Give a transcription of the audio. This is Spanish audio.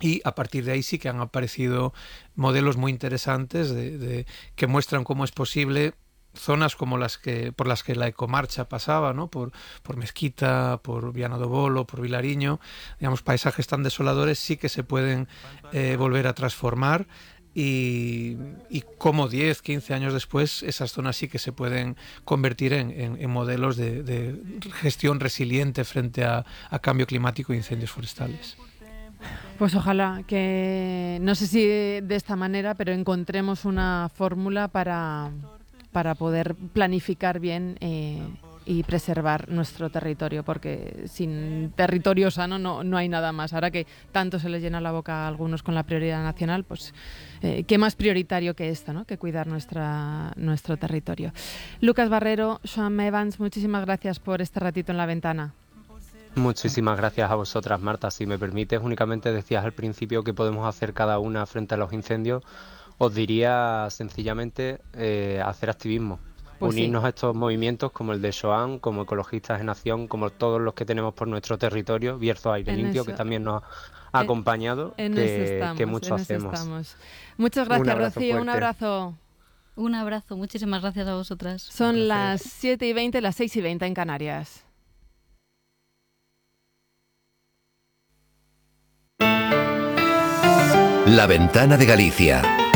Y a partir de ahí sí que han aparecido modelos muy interesantes que muestran cómo es posible zonas como por las que la ecomarcha pasaba, ¿no? Por Mezquita, por Viana do Bolo, por Vilariño, digamos, paisajes tan desoladores sí que se pueden volver a transformar y como 10, 15 años después esas zonas sí que se pueden convertir en modelos de gestión resiliente frente a cambio climático e incendios forestales. Pues ojalá que, no sé si de esta manera, pero encontremos una fórmula para poder planificar bien y preservar nuestro territorio, porque sin territorio sano no hay nada más. Ahora que tanto se les llena la boca a algunos con la prioridad nacional, pues qué más prioritario que esto, ¿no? Que cuidar nuestro territorio. Lucas Barrero, Joan Evans, muchísimas gracias por este ratito en La Ventana. Muchísimas gracias a vosotras, Marta. Si me permites, únicamente decías al principio que podemos hacer cada una frente a los incendios. Os diría sencillamente hacer activismo. Pues sí. Unirnos a estos movimientos como el de Joan, como Ecologistas en Acción, como todos los que tenemos por nuestro territorio, Bierzo Aire En Limpio, que eso, también nos ha acompañado, en eso que estamos, mucho en eso hacemos. estamos. Muchas Un gracias, abrazo Rocío, un fuerte. abrazo. Un abrazo, muchísimas gracias a vosotras. Son las 7:20, las 6:20 en Canarias. La Ventana de Galicia.